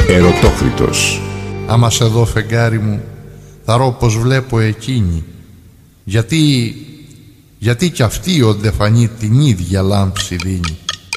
Ερωτόκριτος. Άμα σε δω φεγγάρι μου, θα ρω πως βλέπω εκείνη. Γιατί κι αυτή ο δε φανεί την ίδια λάμψη δίνει.